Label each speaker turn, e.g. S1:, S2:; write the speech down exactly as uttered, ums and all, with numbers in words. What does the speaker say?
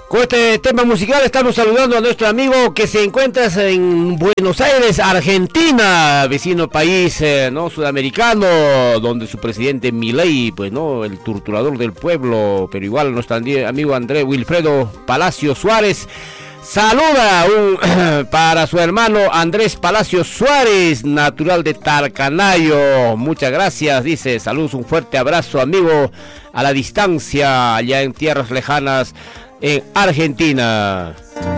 S1: Con este tema musical estamos saludando a nuestro amigo que se encuentra en Buenos Aires, Argentina, vecino país eh, no sudamericano, donde su presidente Milei, pues no, el torturador del pueblo, pero igual nuestro amigo Andrés Wilfredo Palacio Suárez saluda un, para su hermano Andrés Palacio Suárez, natural de Talcanayo. Muchas gracias, dice, saludos, un fuerte abrazo, amigo, a la distancia, allá en tierras lejanas, en Argentina.